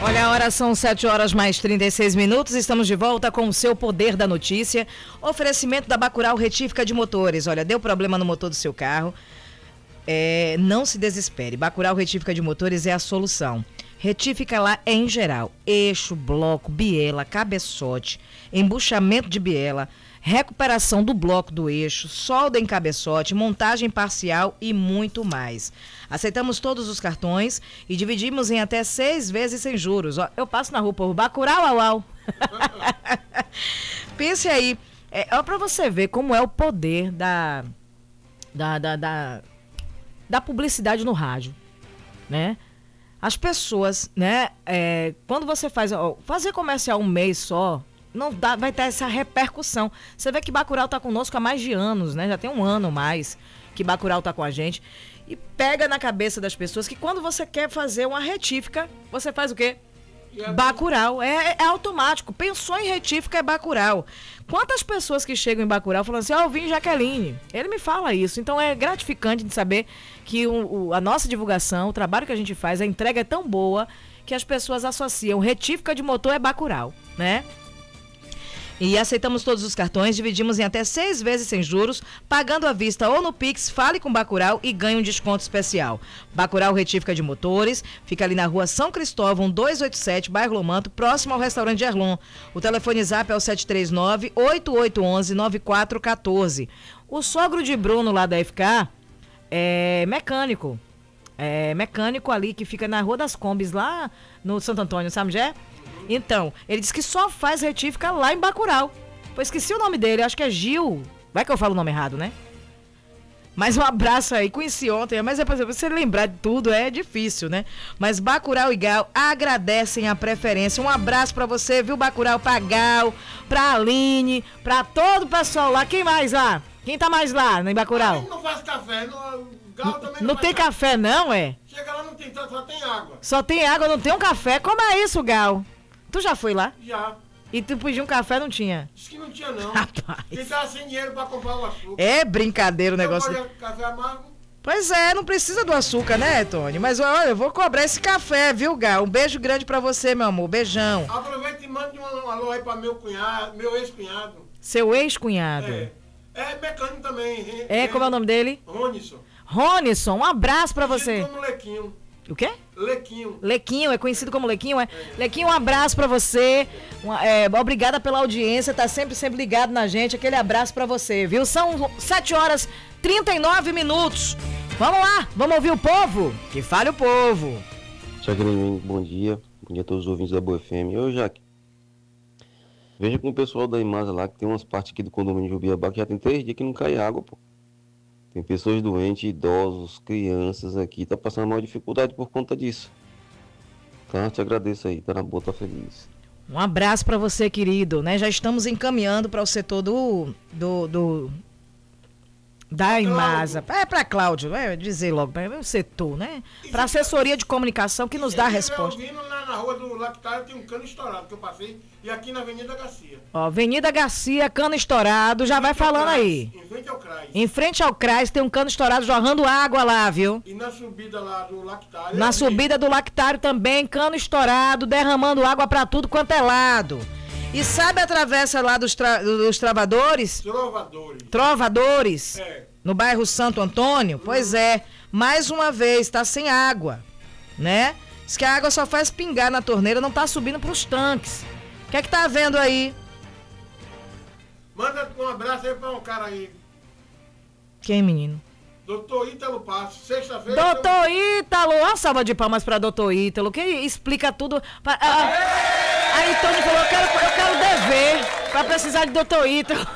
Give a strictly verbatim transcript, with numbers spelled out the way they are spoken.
Olha, a hora são sete horas mais trinta e seis minutos. Estamos de volta com o seu Poder da Notícia. Oferecimento da Bacurau Retífica de Motores. Olha, deu problema no motor do seu carro. É, não se desespere. Bacurau Retífica de Motores é a solução. Retífica lá é em geral. Eixo, bloco, biela, cabeçote, embuchamento de biela, recuperação do bloco do eixo, solda em cabeçote, montagem parcial e muito mais. Aceitamos todos os cartões e dividimos em até seis vezes sem juros. Ó, eu passo na rua, povo, Bacurau, au, au. Pense aí, é, ó, pra você ver como é o poder da, da, da, da, da publicidade no rádio, né? As pessoas, né, é, quando você faz, ó, fazer comercial um mês só, não dá, vai ter essa repercussão. Você vê que Bacurau tá conosco há mais de anos, né? Já tem um ano mais que Bacurau tá com a gente. E pega na cabeça das pessoas que quando você quer fazer uma retífica, você faz o quê? Bacurau. É, é automático. Pensou em retífica, é Bacurau. Quantas pessoas que chegam em Bacurau falando assim, ó, oh, eu vim em Jaqueline. Ele me fala isso. Então é gratificante de saber que o, o, a nossa divulgação, o trabalho que a gente faz, a entrega é tão boa que as pessoas associam retífica de motor é Bacurau, né? E aceitamos todos os cartões, dividimos em até seis vezes sem juros, pagando à vista ou no Pix. Fale com Bacurau e ganhe um desconto especial. Bacurau Retífica de Motores, fica ali na rua São Cristóvão, duzentos e oitenta e sete, bairro Lomanto, próximo ao restaurante Erlon. O telefone zap é o sete três nove, oito oito um um, nove quatro um quatro. O sogro de Bruno lá da F K é mecânico. É mecânico ali que fica na Rua das Combis, lá no Santo Antônio, sabe onde é? Então, ele disse que só faz retífica lá em Bacurau. Eu esqueci o nome dele, acho que é Gil. Vai que eu falo o nome errado, né? Mas um abraço aí, conheci ontem, mas é pra você lembrar de tudo, é difícil, né? Mas Bacurau e Gal agradecem a preferência. Um abraço pra você, viu, Bacurau? Pra Gal, pra Aline, pra todo o pessoal lá. Quem mais lá? Quem tá mais lá em Bacurau? Não faz café, não, Gal também não, não tem café, café não, é? Chega lá, não tem tanto, só tem água. Só tem água, não tem um café? Como é isso, Gal? Tu já foi lá? Já. E tu pediu um café, não tinha? Disse que não tinha, não. Rapaz. Quem tava sem dinheiro pra comprar o açúcar. É brincadeira o negócio. Não pode café amargo? Pois é, não precisa do açúcar, né, Tony? Mas olha, eu vou cobrar esse café, viu, Gal? Um beijo grande pra você, meu amor. Beijão. Aproveita e mande um alô aí pra meu cunhado, meu ex-cunhado. Seu ex-cunhado? É. É mecânico também. É, é, como é o nome dele? Ronisson. Ronisson, um abraço pra você. Como Lequinho. O quê? Lequinho. Lequinho, é conhecido como Lequinho, é? é. Lequinho, um abraço pra você. Uma, é, obrigada pela audiência, tá sempre, sempre ligado na gente. Aquele abraço pra você, viu? São sete horas e trinta e nove minutos. Vamos lá, vamos ouvir o povo? Que fale o povo. Jaqueline, bom dia. Bom dia a todos os ouvintes da Boa F M. Eu, Jaque. Veja com o pessoal da Imasa lá, que tem umas partes aqui do condomínio de Jubiabá que já tem três dias que não cai água, pô. Tem pessoas doentes, idosos, crianças aqui, tá passando maior dificuldade por conta disso. Então, eu te agradeço aí, tá na boa, tá feliz. Um abraço para você, querido, né? Já estamos encaminhando para o setor do, do, do da Imasa. É para Cláudio, é dizer logo, para o setor, né? Para assessoria de comunicação que nos dá a resposta. Ouvindo, lá na rua do Lactário tem um cano estourado que eu passei, e aqui na Avenida Garcia. Ó, Avenida Garcia, cano estourado, já vai falando aí. Em frente ao Crais. Em frente ao Crais tem um cano estourado jorrando água lá, viu? E na subida lá do Lactário. Na é subida do Lactário também, cano estourado, derramando água para tudo quanto é lado. E sabe a travessa lá dos, tra dos travadores? Trovadores. Trovadores. É. No bairro Santo Antônio? Pois é, mais uma vez, tá sem água, né? Diz que a água só faz pingar na torneira, não tá subindo pros tanques. O que é que tá havendo aí? Manda um abraço aí pra um cara aí. Quem, menino? Doutor Ítalo Passo, sexta-feira... Doutor Ítalo! Uma salva de palmas pra doutor Ítalo, que explica tudo. Pra, ah, aí Tony falou, eu quero, eu quero dever pra precisar de doutor Ítalo.